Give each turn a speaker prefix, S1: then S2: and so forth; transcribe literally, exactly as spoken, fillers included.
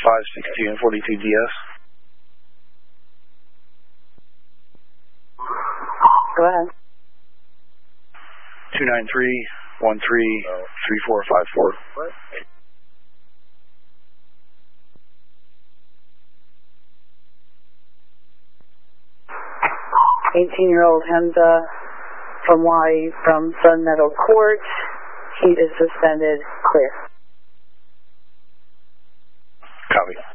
S1: five sixty and forty-two D S.
S2: Go ahead.
S1: two nine three, one three, three four five four.
S3: What?
S2: eighteen-year-old Hamza from Hawaii from Sun Meadow Court. He is suspended. Clear.
S1: Copy.